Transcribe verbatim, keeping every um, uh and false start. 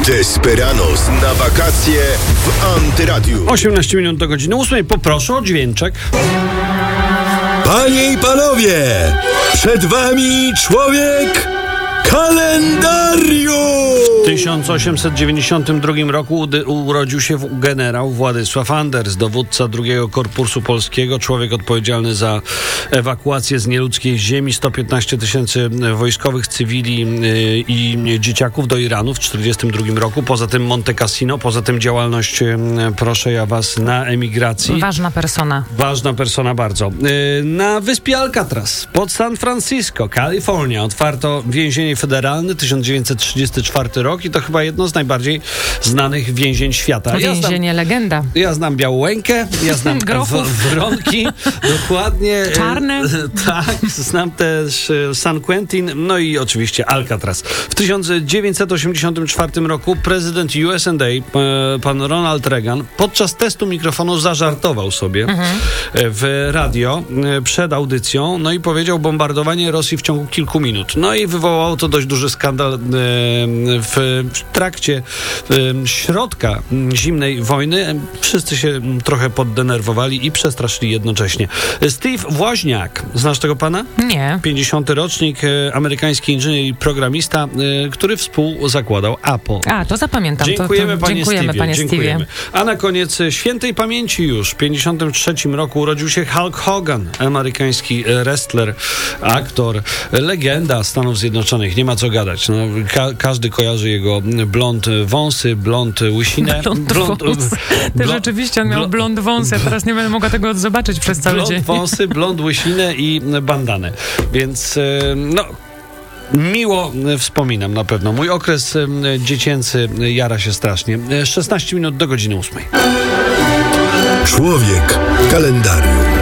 Desperados na wakacje w Antyradiu. osiemnaście minut do godziny ósmej. Poproszę o dźwięczek. Panie i panowie, przed wami człowiek kalendarium! W tysiąc osiemset dziewięćdziesiątym drugim roku udy- urodził się generał Władysław Anders, dowódca drugiego Korpusu Polskiego, człowiek odpowiedzialny za ewakuację z nieludzkiej ziemi sto piętnaście tysięcy wojskowych, cywili yy, i dzieciaków do Iranu w czterdziestym drugim roku. Poza tym Monte Cassino, poza tym działalność, yy, proszę ja was, na emigracji. Ważna persona. Ważna persona bardzo. Yy, na wyspie Alcatraz pod San Francisco, Kalifornia, otwarto więzienie federalne, tysiąc dziewięćset trzydziesty czwarty rok, i to chyba jedno z najbardziej znanych więzień świata. Więzienie ja znam, legenda. Ja znam Białołękę, ja znam w, Wronki, dokładnie. Czarne. Tak, znam też San Quentin, no i oczywiście Alcatraz. W tysiąc dziewięćset osiemdziesiątym czwartym roku prezydent U S A, pan Ronald Reagan, podczas testu mikrofonu zażartował sobie mhm. w radio przed audycją, no i powiedział: bombardowanie Rosji w ciągu kilku minut. No i wywołało to dość duży skandal w trakcie środka zimnej wojny. Wszyscy się trochę poddenerwowali i przestraszyli jednocześnie. Steve Woźniak, znasz tego pana? Nie. pięćdziesiąty rocznik, amerykański inżynier i programista, który współzakładał Apple. A, to zapamiętam. Dziękujemy, to, to, panie dziękujemy Steve. panie Dziękujemy. A na koniec świętej pamięci już w pięćdziesiątym trzecim roku urodził się Hulk Hogan, amerykański wrestler, aktor, legenda Stanów Zjednoczonych. Nie ma co gadać. No, ka- każdy kojarzy jego blond wąsy, blond łysinę. Blond, blond wąsy. Ty Blo- rzeczywiście on miał blo- blond wąsy. Ja teraz nie będę mogła tego zobaczyć przez cały blond dzień. Blond wąsy, blond łysinę i bandanę. Więc no... miło wspominam na pewno. Mój okres dziecięcy jara się strasznie. szesnaście minut do godziny ósmej. Człowiek kalendarium.